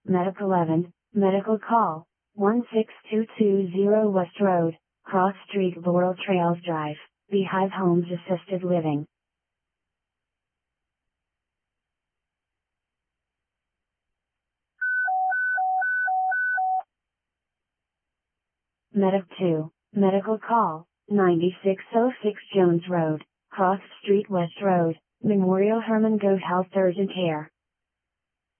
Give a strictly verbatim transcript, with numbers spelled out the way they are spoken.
Medic eleven, Medical Call, one six two two zero West Road, Cross Street Laurel Trails Drive, Beehive Homes Assisted Living. Medic two, Medical Call, ninety-six oh six Jones Road, Cross Street West Road, Memorial Hermann Goat Health Urgent Care.